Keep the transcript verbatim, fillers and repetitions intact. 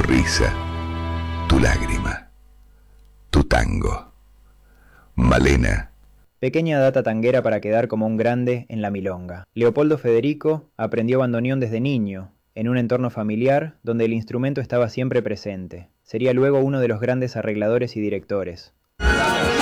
risa, tu lágrima, tu tango. Malena. Pequeña data tanguera para quedar como un grande en la milonga. Leopoldo Federico aprendió bandoneón desde niño, en un entorno familiar donde el instrumento estaba siempre presente. Sería luego uno de los grandes arregladores y directores.